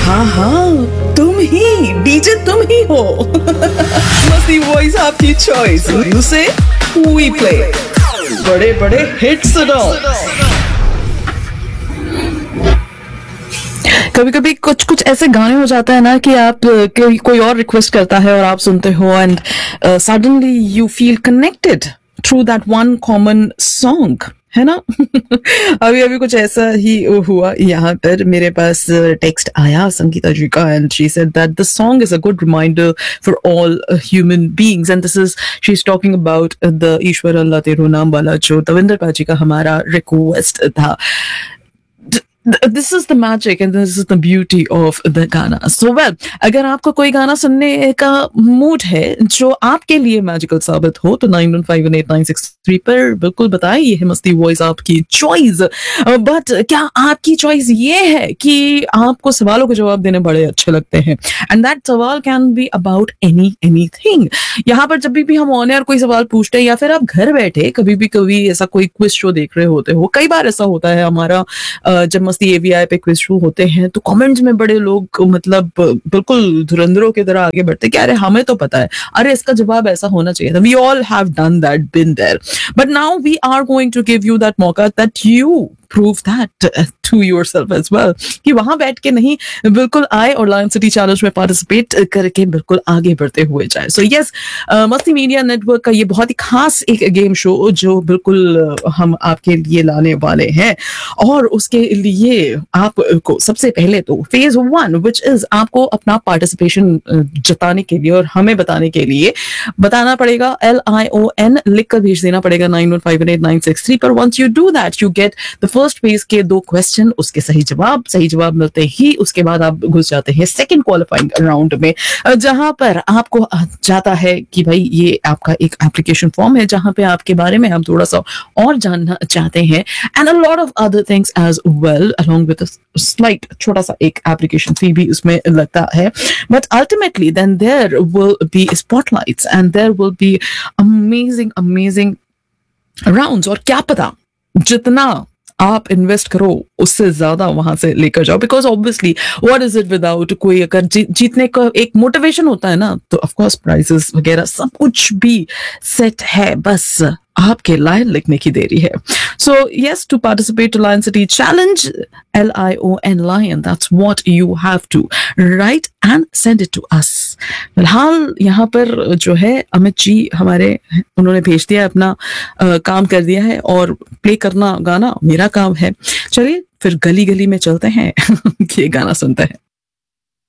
हाँ हाँ, तुम ही डीजे, तुम ही हो। मस्ती वॉइस आपकी चॉइस, यू से वी प्ले बड़े बड़े हिट्स सुनो। कभी कभी कुछ कुछ ऐसे गाने हो जाते हैं ना कि आप कोई और रिक्वेस्ट करता है और आप सुनते हो and suddenly you feel connected through that one common song, है ना। अभी अभी कुछ ऐसा ही हुआ। यहाँ पर मेरे पास टेक्स्ट आया संगीता जी का and she said that the song is a good reminder for all human beings and this is she is talking about the ईश्वर अल्लाह तेरो नाम वाला जो दविंदर पाजी का हमारा रिक्वेस्ट था। This is the magic and this is the beauty of the गाना. So well, अगर आपको कोई गाना सुनने का मूड है जो आपके लिए मैजिकल साबित हो तो 91518963 पर बिल्कुल बताएं। ये है मस्ती वॉइस आपकी चॉइस। बट क्या आपकी चॉइस ये है कि आपको सवालों के जवाब देने बड़े अच्छे लगते हैं एंड दैट सवाल कैन बी अबाउट एनीथिंग। यहाँ पर जब भी हम ऑन एयर कोई सवाल पूछते हैं या फिर आप घर बैठे कभी ऐसा कोई क्विज शो देख रहे होते हो, कई बार ऐसा होता है हमारा जब मस्ती एवीआई पे क्विज शो होते हैं तो कमेंट्स में बड़े लोग मतलब बिल्कुल धुरंधरों की तरह आगे बढ़ते कि अरे हमें तो पता है, अरे इसका जवाब ऐसा होना चाहिए था। We all have done that, been there, but now we are going to give you that मौका that you prove that to yourself as well कि वहां बैठ के नहीं बिल्कुल आए और लायन सिटी चैलेंज में पार्टिसिपेट करके बिल्कुल आगे बढ़ते हुए जाए। सो यस, मस्ती मीडिया नेटवर्क का ये बहुत ही खास एक गेम शो जो बिल्कुल हम आपके लिए लाने वाले हैं और उसके लिए आपको सबसे पहले तो फेज 1 विच इज आपको अपना पार्टिसिपेशन जताने के लिए और हमें बताने के लिए बताना पड़ेगा LION लिख कर भेज देना पड़ेगा 91518963 पर। Once you do that you get the first page के 2 क्वेश्चन, उसके सही जवाब मिलते ही उसके बाद आप घुस जाते हैं सेकंड क्वालिफाइंग राउंड में जहां पर आपको जाता है कि भाई ये आपका एक एप्लीकेशन फॉर्म है जहां पे आपके बारे में हम थोड़ा सा और जानना चाहते हैं and a lot of other things as well along with slight छोटा सा एक एप्लीकेशन फी भी उसमें लगता है। But ultimately then there will be spotlights and there will be amazing rounds और क्या पता जितना आप इन्वेस्ट करो उससे ज्यादा वहां से लेकर जाओ because obviously what is it without कोई अगर जीतने का एक मोटिवेशन होता है ना तो ऑफ कोर्स प्राइजेस वगैरह सब कुछ भी सेट है, बस आपके लाइन लिखने की देरी है। So yes, to participate to lion city challenge LION lion, that's what you have to write and send it to us। फिलहाल यहाँ पर जो है अमित जी हमारे उन्होंने भेज दिया अपना काम कर दिया है और प्ले करना गाना मेरा काम है। चलिए फिर गली गली में चलते हैं ये गाना सुनते हैं।